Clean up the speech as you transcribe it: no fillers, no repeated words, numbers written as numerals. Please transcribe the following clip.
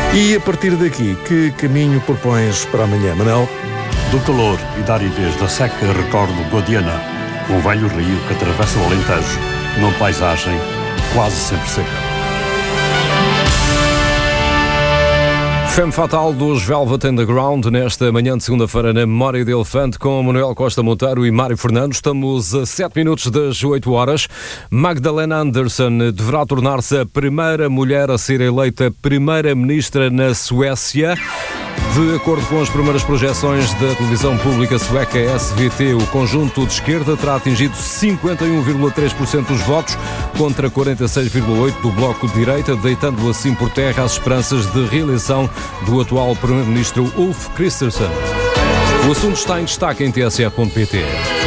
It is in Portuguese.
E a partir daqui, que caminho propões para amanhã, Manel? Do calor e da aridez da seca recordo Guadiana, um velho rio que atravessa o Alentejo, numa paisagem quase sempre seca. Femme Fatale dos Velvet Underground, nesta manhã de segunda-feira na Memória de Elefante, com Manuel Costa Monteiro e Mário Fernando. Estamos a 7 minutos das 8 horas. Magdalena Andersson deverá tornar-se a primeira mulher a ser eleita primeira-ministra na Suécia. De acordo com as primeiras projeções da televisão pública sueca SVT, o conjunto de esquerda terá atingido 51,3% dos votos contra 46,8% do bloco de direita, deitando assim por terra as esperanças de reeleição do atual primeiro-ministro Ulf Kristersson. O assunto está em destaque em tsf.pt.